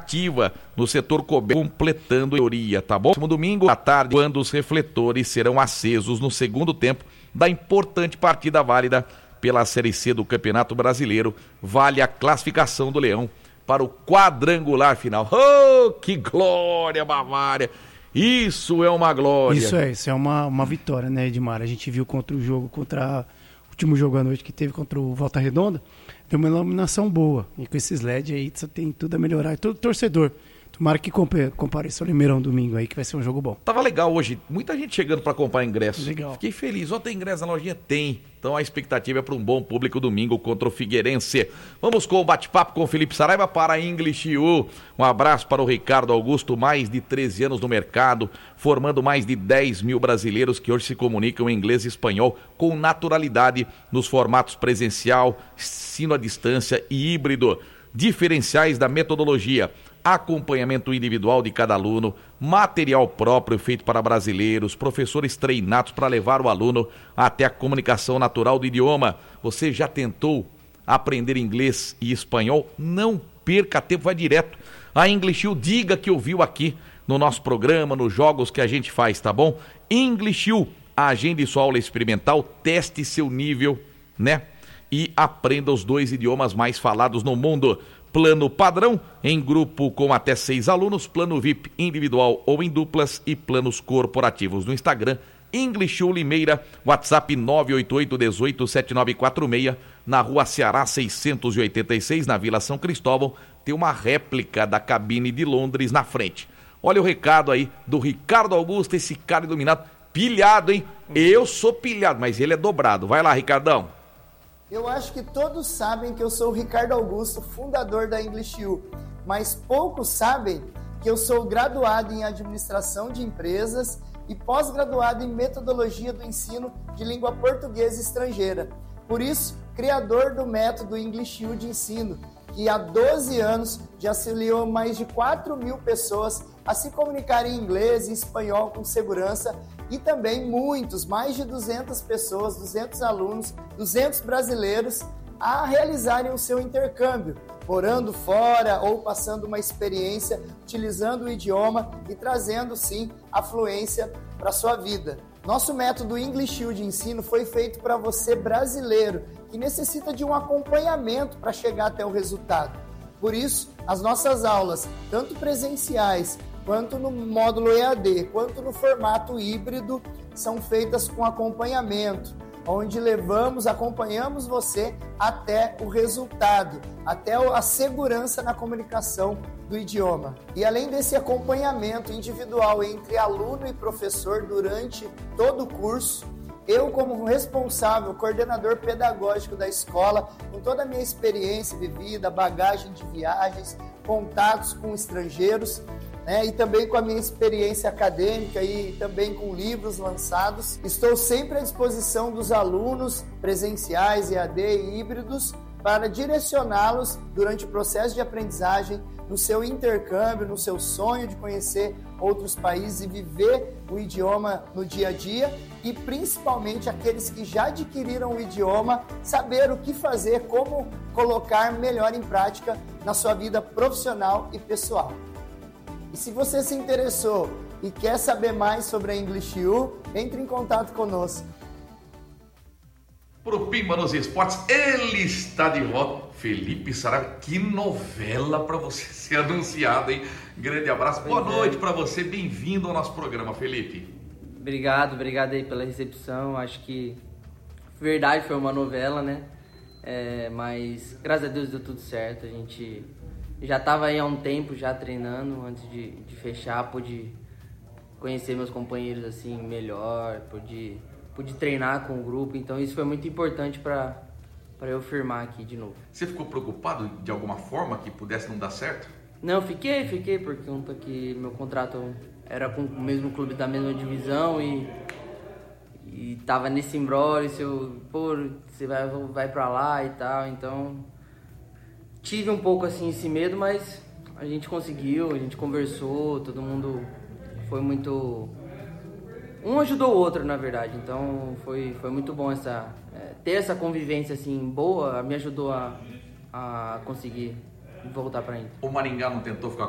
ativa no setor coberto, completando a teoria, tá bom? No domingo à tarde, quando os refletores serão acesos no segundo tempo da importante partida válida pela Série C do Campeonato Brasileiro, vale a classificação do Leão para o quadrangular final. Oh, que glória, Bavária! Isso é uma glória. Isso é uma vitória, né, Edmar? A gente viu contra o último jogo à noite que teve contra o Volta Redonda, deu uma iluminação boa. E com esses LED aí, você tem tudo a melhorar. E todo torcedor, tomara que compareça ao Limeirão domingo aí, que vai ser um jogo bom. Tava legal hoje, muita gente chegando para comprar ingresso. Legal. Fiquei feliz, tem ingresso na lojinha? Tem. Então a expectativa é para um bom público domingo contra o Figueirense. Vamos com o bate-papo com o Felipe Saraiva para a English U. Um abraço para o Ricardo Augusto, mais de 13 anos no mercado, formando mais de 10 mil brasileiros que hoje se comunicam em inglês e espanhol com naturalidade nos formatos presencial, ensino à distância e híbrido. Diferenciais da metodologia: acompanhamento individual de cada aluno, material próprio feito para brasileiros, professores treinados para levar o aluno até a comunicação natural do idioma. Você já tentou aprender inglês e espanhol? Não perca tempo, vai direto a English U, diga que ouviu aqui no nosso programa, nos jogos que a gente faz, tá bom? English U, agende sua aula experimental, teste seu nível, né? E aprenda os 2 idiomas mais falados no mundo. Plano padrão, em grupo com até 6 alunos, plano VIP individual ou em duplas e planos corporativos. No Instagram, English U Limeira, WhatsApp 988187946, na Rua Ceará 686, na Vila São Cristóvão, tem uma réplica da cabine de Londres na frente. Olha o recado aí do Ricardo Augusto, esse cara iluminado, pilhado, hein? Eu sou pilhado, mas ele é dobrado. Vai lá, Ricardão. Eu acho que todos sabem que eu sou o Ricardo Augusto, fundador da English U, mas poucos sabem que eu sou graduado em Administração de Empresas e pós-graduado em Metodologia do Ensino de Língua Portuguesa e Estrangeira. Por isso, criador do método English U de ensino, que há 12 anos já auxiliou mais de 4 mil pessoas a se comunicarem em inglês e espanhol com segurança, e também mais de 200 pessoas, 200 alunos, 200 brasileiros a realizarem o seu intercâmbio, morando fora ou passando uma experiência utilizando o idioma e trazendo, sim, a fluência para a sua vida. Nosso método English U de ensino foi feito para você brasileiro, que necessita de um acompanhamento para chegar até o resultado. Por isso, as nossas aulas, tanto presenciais, quanto no módulo EAD, quanto no formato híbrido, são feitas com acompanhamento, onde acompanhamos você até o resultado, até a segurança na comunicação do idioma. E além desse acompanhamento individual entre aluno e professor durante todo o curso, eu, como responsável, coordenador pedagógico da escola, com toda a minha experiência vivida, bagagem de viagens, contatos com estrangeiros, e também com a minha experiência acadêmica e também com livros lançados, estou sempre à disposição dos alunos presenciais, EAD e híbridos, para direcioná-los durante o processo de aprendizagem, no seu intercâmbio, no seu sonho de conhecer outros países e viver o idioma no dia a dia, e principalmente aqueles que já adquiriram o idioma, saber o que fazer, como colocar melhor em prática na sua vida profissional e pessoal. E se você se interessou e quer saber mais sobre a English U, entre em contato conosco. Pro Pimba nos Esportes, ele está de volta. Felipe Saraiva, que novela para você ser anunciado, hein? Grande abraço, boa noite para você, bem-vindo ao nosso programa, Felipe. Obrigado aí pela recepção. Acho que verdade foi uma novela, né? Mas graças a Deus deu tudo certo. A gente já estava aí há um tempo já treinando antes de fechar, pude conhecer meus companheiros assim melhor, pude treinar com o grupo, então isso foi muito importante para eu firmar aqui de novo. Você ficou preocupado de alguma forma que pudesse não dar certo? Não, fiquei por conta que meu contrato era com o mesmo clube da mesma divisão e tava nesse imbróglio, você vai para lá e tal, então tive um pouco assim esse medo, mas a gente conseguiu, a gente conversou, todo mundo foi muito... Um ajudou o outro, na verdade, então foi muito bom ter essa convivência assim boa, me ajudou a conseguir voltar para a Inter. O Maringá não tentou ficar